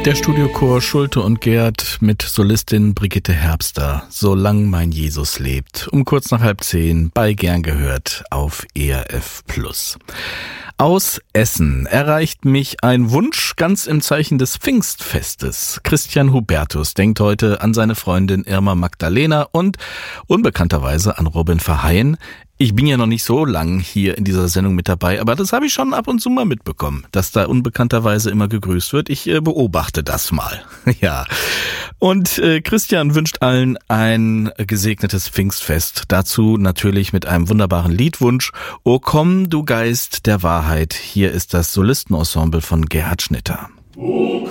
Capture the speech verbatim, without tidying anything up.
Der Studiochor Schulte und Gerd mit Solistin Brigitte Herbster. Solang mein Jesus lebt. Um kurz nach halb zehn bei Gern gehört auf E R F Plus. Aus Essen erreicht mich ein Wunsch ganz im Zeichen des Pfingstfestes. Christian Hubertus denkt heute an seine Freundin Irma Magdalena und unbekannterweise an Robin Verheyen. Ich bin ja noch nicht so lang hier in dieser Sendung mit dabei, aber das habe ich schon ab und zu mal mitbekommen, dass da unbekannterweise immer gegrüßt wird. Ich äh, beobachte das mal. Ja. Und äh, Christian wünscht allen ein gesegnetes Pfingstfest. Dazu natürlich mit einem wunderbaren Liedwunsch. O komm, du Geist der Wahrheit. Hier ist das Solistenensemble von Gerhard Schnitter. O